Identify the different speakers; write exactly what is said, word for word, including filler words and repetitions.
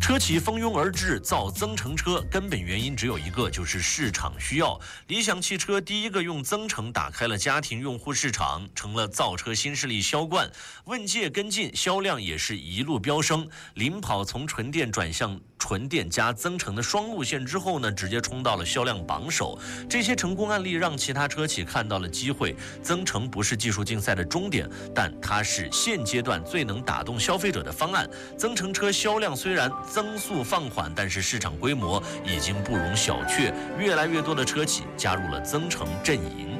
Speaker 1: 车企蜂拥而至造增程车，根本原因只有一个，就是市场需要。理想汽车第一个用增程打开了家庭用户市场，成了造车新势力销冠。问界跟进，销量也是一路飙升，领跑从纯电转向纯电加增程的双路线之后呢，直接冲到了销量榜首。这些成功案例让其他车企看到了机会。增程不是技术竞赛的终点，但它是现阶段最能打动消费者的方案。增程车销量虽然增速放缓，但是市场规模已经不容小觑，越来越多的车企加入了增程阵营。